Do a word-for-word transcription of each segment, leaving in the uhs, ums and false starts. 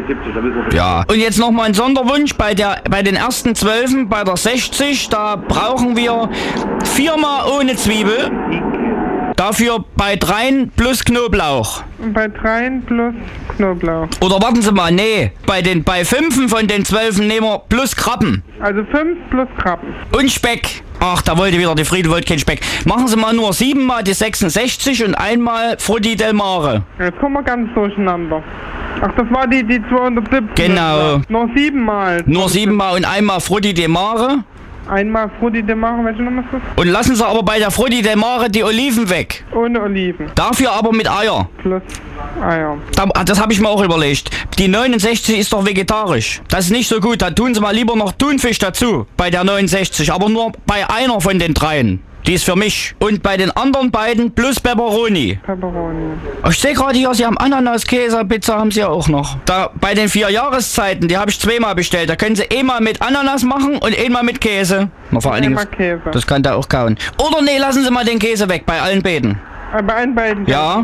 siebzig, da wissen wir. Ja. Und jetzt nochmal ein Sonderwunsch bei der, bei den ersten Zwölfen, bei der sechzig, da brauchen wir viermal ohne Zwiebel. Dafür bei dreien plus Knoblauch. Bei dreien plus Knoblauch. Oder warten Sie mal, nee, bei den bei fünfen von den zwölfen nehmen wir plus Krabben. Also fünf plus Krabben. Und Speck. Ach, da wollte wieder die Friede, wollte kein Speck. Machen Sie mal nur siebenmal die sechsundsechzig und einmal Frutti del Mare. Jetzt kommen wir ganz durcheinander. Ach, das war die, die zweihundertsiebzehn. Genau. Nur siebenmal. Nur siebenmal und einmal Frutti del Mare. Einmal Frutti del Mare, welche Nummer ist das? Und lassen Sie aber bei der Frutti del Mare die Oliven weg. Ohne Oliven. Dafür aber mit Eier. Plus Eier. Da, das habe ich mir auch überlegt. Die neunundsechzig ist doch vegetarisch. Das ist nicht so gut. Da tun Sie mal lieber noch Thunfisch dazu. Bei der neunundsechzig. Aber nur bei einer von den dreien. Die ist für mich. Und bei den anderen beiden plus Pepperoni. Pepperoni. Ich sehe gerade hier, Sie haben Ananas, Käse, Pizza haben Sie ja auch noch. Da bei den vier Jahreszeiten, die habe ich zweimal bestellt. Da können Sie einmal mit Ananas machen und einmal mit Käse. Na, vor allen Dingen, Käse. das kann der auch kauen. Oder nee, lassen Sie mal den Käse weg, bei allen beiden. Äh, bei allen beiden? Ja.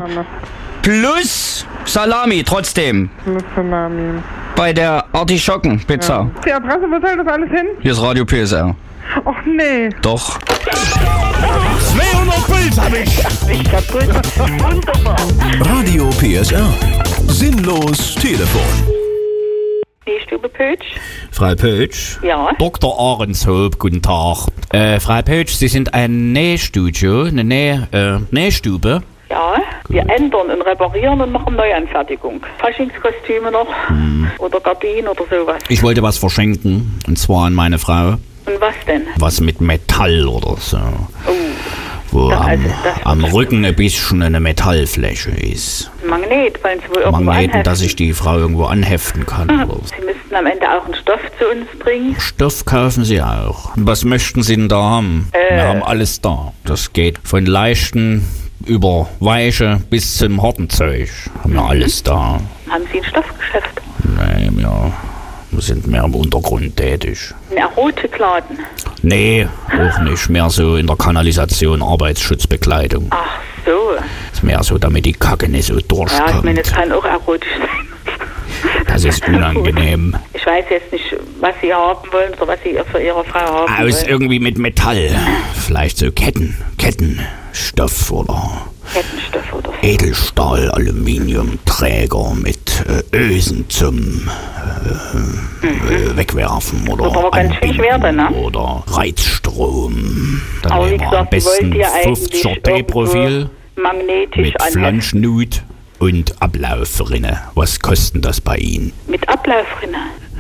Plus Salami trotzdem. Plus Salami. Bei der Artischocken-Pizza. Ja. Die Adresse, wo soll das alles hin? Hier ist Radio P S R. Ach nee. Doch. zweihundert Puls hab ich. Ich kaputt. Wunderbar. Radio P S R. Sinnlos Telefon. Nähstube Pötsch. Frau Pötsch? Ja. Doktor Ahrenshoop, guten Tag. Äh, Frau Pötsch, Sie sind ein Nähstudio, eine Näh, äh, Nähstube? Ja, wir ändern und reparieren und machen Neuanfertigung. Faschingskostüme noch hm. oder Gardinen oder sowas. Ich wollte was verschenken, und zwar an meine Frau. Und was denn? Was mit Metall oder so. Oh. Wo Das, am, also, das am Rücken ein bisschen eine Metallfläche ist. Magnet, weil Sie wohl irgendwo Magneten, anheften. dass ich die Frau irgendwo anheften kann. Hm. Oder so. Sie müssten am Ende auch einen Stoff zu uns bringen. Stoff kaufen Sie auch. Was möchten Sie denn da haben? Äh. Wir haben alles da. Das geht von leichten über weiche bis zum harten Zeug. Haben wir alles da. Haben Sie ein Stoffgeschäft? Nee, ja. Wir sind mehr im Untergrund tätig. Ein Erotikladen? Nee, auch nicht. Mehr so in der Kanalisation, Arbeitsschutzbekleidung. Ach so. Ist mehr so, damit die Kacke nicht so Ja, ich durchkommt. meine, es kann auch erotisch sein. Das ist unangenehm. Ich weiß jetzt nicht, was Sie haben wollen oder was Sie für Ihre Frau haben Aus wollen. irgendwie mit Metall. Vielleicht so Ketten, Kettenstoff oder Kettenstoff oder so. Edelstahl, Aluminiumträger mit äh, Ösen zum äh, äh, Wegwerfen oder Das ist aber ganz schön schwer dann, ne? oder Reizstrom. Dann Aber wie nehmen wir am gesagt, die besten wollt ihr eigentlich fünfziger T-Profil magnetisch mit anheften. Flanschnut und Ablaufrinne. Was kostet das bei Ihnen? Mit Ablaufrinne.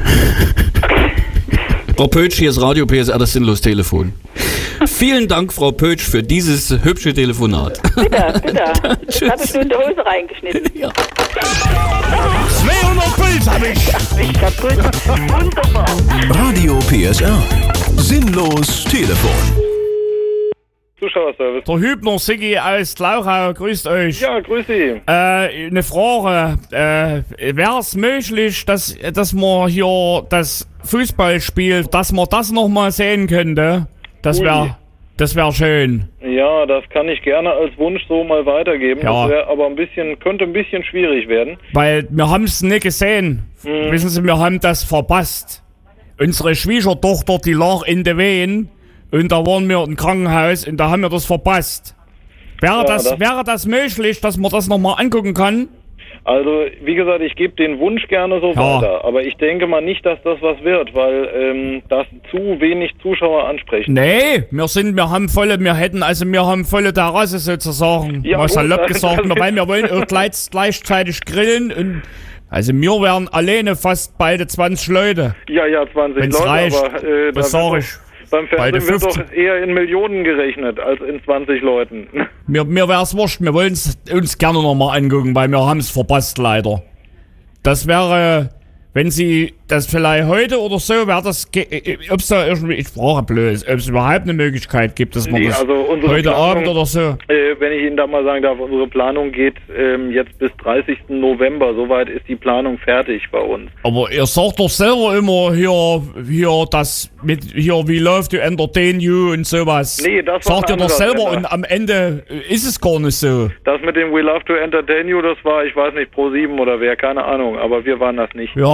Frau Pötsch, hier ist Radio P S R, das Sinnlos-Telefon. Vielen Dank, Frau Pötsch, für dieses hübsche Telefonat. Bitte, bitte. Das habe ich nur in die Hose reingeschnitten. Ja. zweihundert Puls hab ich. Ich kaputt. Wunderbar. Radio P S R. Sinnlos Telefon. Zuschauerservice. Der Hübner Siggi aus Glauchau, grüßt euch. Ja, grüß Sie. Äh, eine Frage. Äh, wäre es möglich, dass, dass man hier das Fußballspiel, dass man das nochmal sehen könnte? Das wäre das wär schön. Ja, das kann ich gerne als Wunsch so mal weitergeben. Ja. Das wäre aber ein bisschen, könnte ein bisschen schwierig werden. Weil wir haben es nicht gesehen. Hm. Wissen Sie, wir haben das verpasst. Unsere Schwiegertochter, die lag in der Wehen und da waren wir im Krankenhaus und da haben wir das verpasst. Wäre, Ja, das, das- wäre das möglich, dass man das nochmal angucken kann? Also, wie gesagt, ich gebe den Wunsch gerne so Ja. weiter. Aber ich denke mal nicht, dass das was wird, weil ähm, das zu wenig Zuschauer ansprechen. Nee, wir sind, wir haben volle, wir hätten, also wir haben volle Terrasse sozusagen. Ja, mal gut, salopp das- gesagt, das- wir, weil wir wollen auch gleich, gleichzeitig grillen und also wir wären alleine fast beide zwanzig Leute. Ja, ja, zwanzig Wenn's Leute, reicht, aber äh, da was wird sag doch- ich? beim Beide Fernsehen wird fünfzig. doch eher in Millionen gerechnet als in zwanzig Leuten. Mir, mir wär's wurscht, wir wollen es uns gerne nochmal angucken, weil wir haben es verpasst leider. Das wäre, wenn Sie das vielleicht heute oder so, wäre das, ob es da irgendwie, ich frage bloß, ob es überhaupt eine Möglichkeit gibt, dass man Nee, das also unsere heute Planung- Abend oder so. Äh, wenn ich Ihnen da mal sagen darf, unsere Planung geht ähm, jetzt bis dreißigsten November. Soweit ist die Planung fertig bei uns. Aber ihr sagt doch selber immer hier, hier das mit, hier, wie läuft you entertain you und sowas. Nee, das war sagt ihr ein doch anderer selber Sender. und am Ende ist es gar nicht so. Das mit dem We Love to Entertain You, das war, ich weiß nicht, Pro sieben oder wer, keine Ahnung, aber wir waren das nicht. Ja.